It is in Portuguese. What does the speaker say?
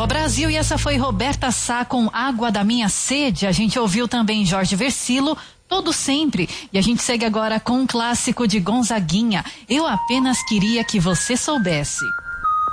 Alô Brasil, e essa foi Roberta Sá com Água da Minha Sede. A gente ouviu também Jorge Versilo, Todo Sempre. E a gente segue agora com um clássico de Gonzaguinha, Eu Apenas Queria Que Você Soubesse.